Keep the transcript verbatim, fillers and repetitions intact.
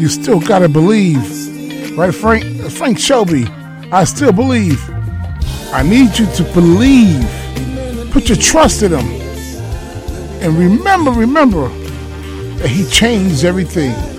You still gotta believe. Right, Frank? Frank Shelby. I still believe. I need you to believe. Put your trust in him. And remember, remember that he changed everything.